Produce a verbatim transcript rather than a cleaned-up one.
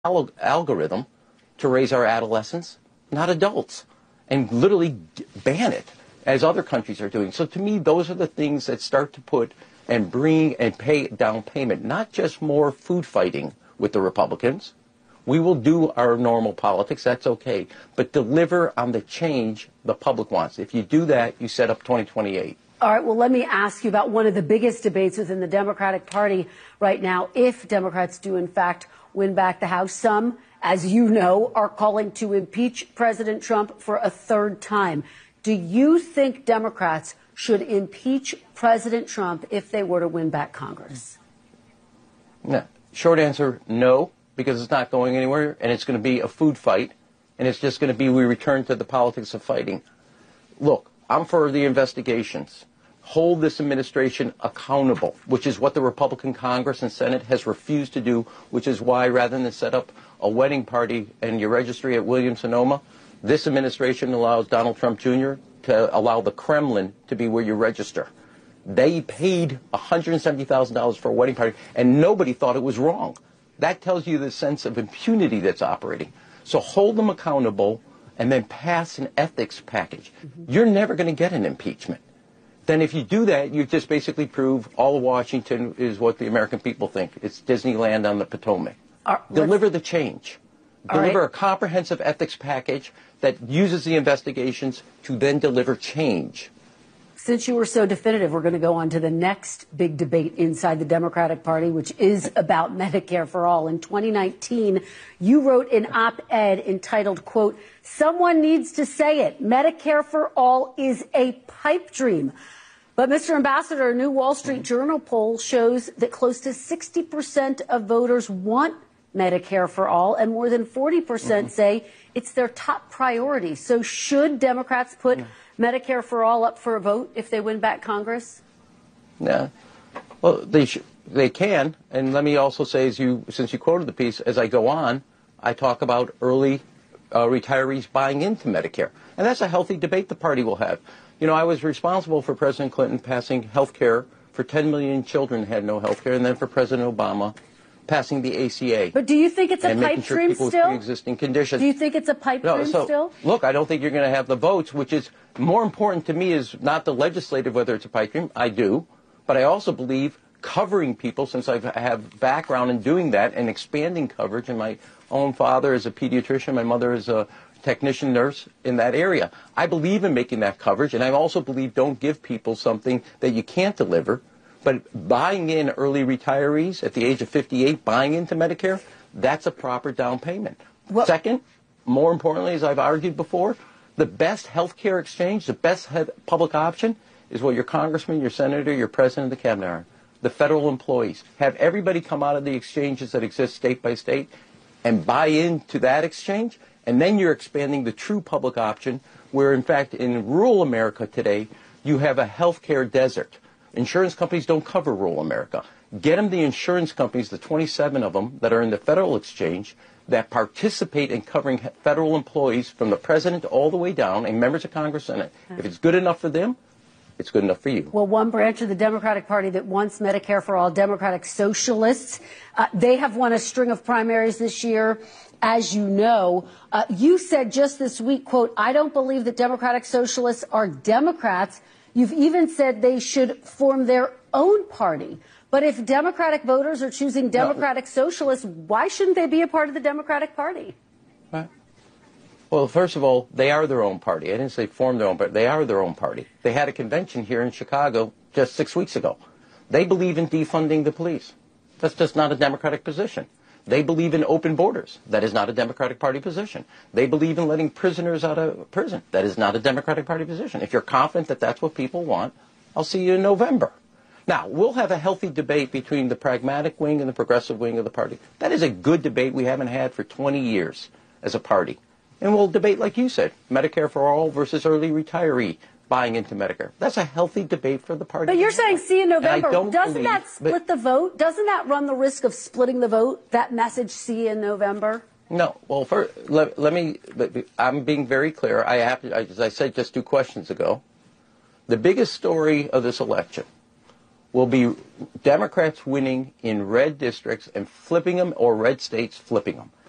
al algorithm to raise our adolescents, not adults, and literally ban it, as other countries are doing. So to me, those are the things that start to put and bring and pay down payment, not just more food fighting with the Republicans. We will do our normal politics, that's okay, but deliver on the change the public wants. If you do that, you set up twenty twenty-eight. All right, well, let me ask you about one of the biggest debates within the Democratic Party right now. If Democrats do, in fact, win back the House, some, as you know, are calling to impeach President Trump for a third time. Do you think Democrats should impeach President Trump if they were to win back Congress? No. Short answer, no, because it's not going anywhere, and it's going to be a food fight, and it's just going to be we return to the politics of fighting. Look, I'm for the investigations. Hold this administration accountable, which is what the Republican Congress and Senate has refused to do, which is why rather than set up a wedding party and your registry at Williams-Sonoma, this administration allows Donald Trump Junior to allow the Kremlin to be where you register. They paid one hundred seventy thousand dollars for a wedding party, and nobody thought it was wrong. That tells you the sense of impunity that's operating. So hold them accountable and then pass an ethics package. Mm-hmm. You're never going to get an impeachment. Then if you do that, you just basically prove all of Washington is what the American people think. It's Disneyland on the Potomac. Uh, Deliver the change. Deliver right. a comprehensive ethics package that uses the investigations to then deliver change. Since you were so definitive, we're going to go on to the next big debate inside the Democratic Party, which is about Medicare for All. In twenty nineteen, you wrote an op-ed entitled, quote, "Someone needs to say it. Medicare for All is a pipe dream." But, Mister Ambassador, a new Wall Street Journal poll shows that close to sixty percent of voters want Medicare for All, and more than forty percent mm-hmm. say it's their top priority. So should Democrats put yeah. Medicare for All up for a vote if they win back Congress? Yeah. Well, they sh they can. And let me also say, as you, since you quoted the piece, as I go on, I talk about early uh, retirees buying into Medicare. And that's a healthy debate the party will have. You know, I was responsible for President Clinton passing health care for ten million children who had no health care, and then for President Obama passing the A C A. But do you think it's a pipe sure dream still? Pre-existing conditions. Do you think it's a pipe no, dream so, still? Look, I don't think you're going to have the votes, which is more important to me is not the legislative, whether it's a pipe dream. I do. But I also believe covering people, since I've, I have background in doing that and expanding coverage, and my own father is a pediatrician, my mother is a technician nurse in that area. I believe in making that coverage, and I also believe don't give people something that you can't deliver. But buying in early retirees at the age of fifty-eight, buying into Medicare, that's a proper down payment. Well, Second, more importantly, as I've argued before, the best health care exchange, the best public option is what your congressman, your senator, your president of the cabinet are. The federal employees. Have everybody come out of the exchanges that exist state by state and buy into that exchange, and then you're expanding the true public option where, in fact, in rural America today, you have a health care desert. Insurance companies don't cover rural America. Get them the insurance companies, the twenty-seven of them that are in the federal exchange, that participate in covering federal employees from the president all the way down and members of Congress and Senate. If it's good enough for them, it's good enough for you. Well, one branch of the Democratic Party that wants Medicare for All, Democratic Socialists, uh, they have won a string of primaries this year. As you know, uh, you said just this week, quote, "I don't believe that Democratic Socialists are Democrats." You've even said they should form their own party. But if Democratic voters are choosing Democratic no. Socialists, why shouldn't they be a part of the Democratic Party? Right. Well, first of all, they are their own party. I didn't say form their own party. They are their own party. They had a convention here in Chicago just six weeks ago. They believe in defunding the police. That's just not a Democratic position. They believe in open borders. That is not a Democratic Party position. They believe in letting prisoners out of prison. That is not a Democratic Party position. If you're confident that that's what people want, I'll see you in November. Now, we'll have a healthy debate between the pragmatic wing and the progressive wing of the party. That is a good debate we haven't had for twenty years as a party. And we'll debate, like you said, Medicare for All versus early retiree buying into Medicare. That's a healthy debate for the party. But you're saying see in November. Doesn't believe, that split the vote? Doesn't that run the risk of splitting the vote, that message see in November? No. Well, first, let, let me, I'm being very clear. I have to, as I said just two questions ago, the biggest story of this election will be Democrats winning in red districts and flipping them, or red states flipping them.